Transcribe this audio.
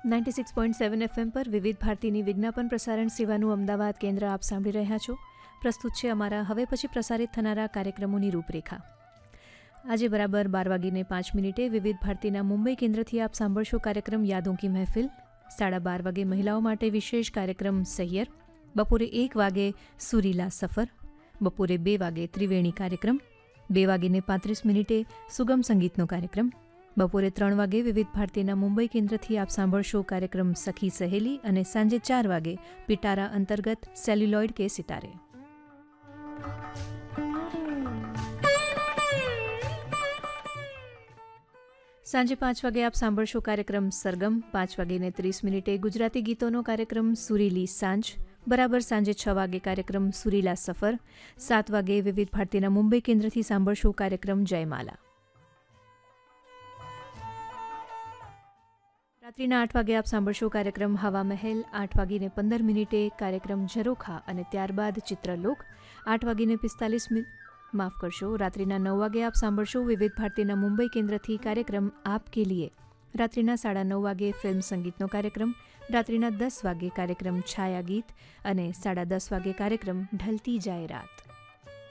96.7 FM પર વિવિધ ભારતીની વિજ્ઞાપન પ્રસારણ સેવાનું અમદાવાદ કેન્દ્ર આપ સાંભળી રહ્યા છો. પ્રસ્તુત છે અમારા હવે પછી પ્રસારિત થનારા કાર્યક્રમોની રૂપરેખા. આજે બરાબર 12:05 વિવિધ ભારતીના મુંબઈ કેન્દ્રથી આપ સાંભળશો કાર્યક્રમ યાદોં કી મહેફિલ. 12:30 વાગે મહિલાઓ માટે વિશેષ કાર્યક્રમ સૈયર. બપોરે 1 વાગે સુરીલા સફર. બપોરે 2 વાગે ત્રિવેણી કાર્યક્રમ. 2:35 સુગમ સંગીતનો કાર્યક્રમ. બપોરે 3 વાગે વિવિધ ભારતીના મુંબઈ કેન્દ્રથી આપ સાંભળશો કાર્યક્રમ સખી સહેલી અને સાંજે 4 વાગે પિટારા અંતર્ગત સેલ્યુલોઇડ કે સિતારે. સાંજે 5 વાગે આપ સાંભળશો કાર્યક્રમ સરગમ. 5:30 ગુજરાતી ગીતોનો કાર્યક્રમ સુરીલી સાંજ. બરાબર સાંજે 6 વાગે કાર્યક્રમ સુરીલા સફર. 7 વાગે વિવિધ ભારતીના મુંબઈ કેન્દ્રથી સાંભળશો કાર્યક્રમ જયમાલા. રાત્રિના 8 વાગે આપ સાંભળશો કાર્યક્રમ હવા મહેલ. 8:15 કાર્યક્રમ ઝરોખા અને ત્યારબાદ ચિત્રલોક. 8:45 રાત્રિના 9 વાગે આપ સાંભળશો વિવિધ ભારતીના મુંબઈ કેન્દ્રથી કાર્યક્રમ આપકે લીએ. રાત્રિના 9:30 વાગે ફિલ્મ સંગીતનો કાર્યક્રમ. રાત્રિના 10 વાગે કાર્યક્રમ છાયા ગીત અને 10:30 વાગે કાર્યક્રમ ઢલતી જાય રાત.